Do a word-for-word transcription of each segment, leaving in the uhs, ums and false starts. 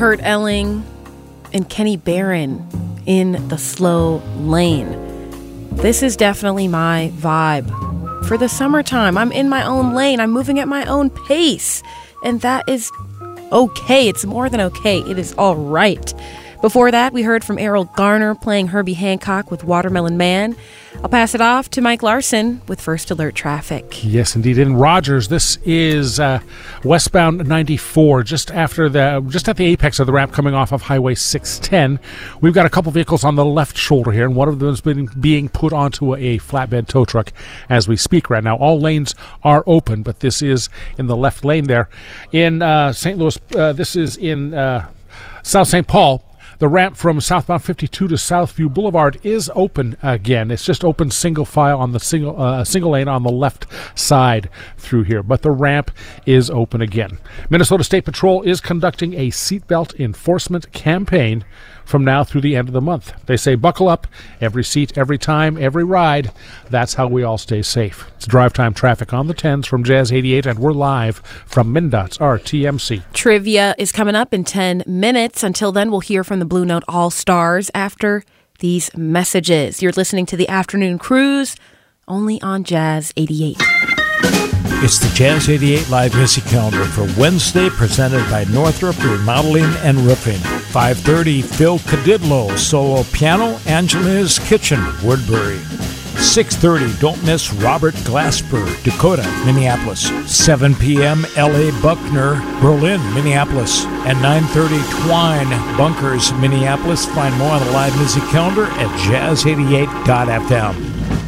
Kurt Elling and Kenny Barron in The Slow Lane. This is definitely my vibe for the summertime. I'm in my own lane. I'm moving at my own pace. And that is okay. It's more than okay. It is all right. Before that, we heard from Errol Garner playing Herbie Hancock with Watermelon Man. I'll pass it off to Mike Larson with First Alert Traffic. Yes, indeed. In Rogers, this is uh, westbound ninety-four, just after the, just at the apex of the ramp coming off of Highway six ten. We've got a couple vehicles on the left shoulder here, and one of them is being, being put onto a flatbed tow truck as we speak right now. All lanes are open, but this is in the left lane there. In uh, Saint Louis, uh, this is in uh, South Saint Paul. The ramp from southbound fifty-two to Southview Boulevard is open again. It's just open single file on the single uh, single lane on the left side through here, but the ramp is open again. Minnesota State Patrol is conducting a seatbelt enforcement campaign from now through the end of the month. They say buckle up, every seat, every time, every ride. That's how we all stay safe. It's drive time traffic on the tens from Jazz eighty-eight, and we're live from MnDOT's R T M C. Trivia is coming up in ten minutes. Until then, we'll hear from the Blue Note All-Stars after these messages. You're listening to the Afternoon Cruise, only on Jazz eighty-eight. It's the Jazz eighty-eight Live Music Calendar for Wednesday, presented by Northrop Remodeling and Roofing. five thirty, Phil Cadidlo, solo piano, Angela's Kitchen, Woodbury. six thirty, don't miss Robert Glasper, Dakota, Minneapolis. seven p.m., L A. Buckner, Berlin, Minneapolis. And nine thirty, Twine, Bunkers, Minneapolis. Find more on the live music calendar at jazz eighty-eight dot f m.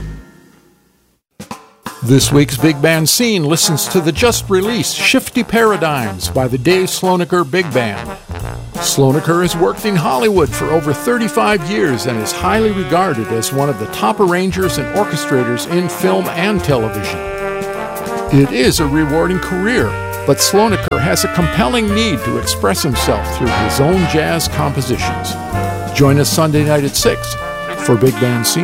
This week's Big Band Scene listens to the just-released Shifty Paradigms by the Dave Slonaker Big Band. Slonaker has worked in Hollywood for over thirty-five years and is highly regarded as one of the top arrangers and orchestrators in film and television. It is a rewarding career, but Slonaker has a compelling need to express himself through his own jazz compositions. Join us Sunday night at six for Big Band Scene.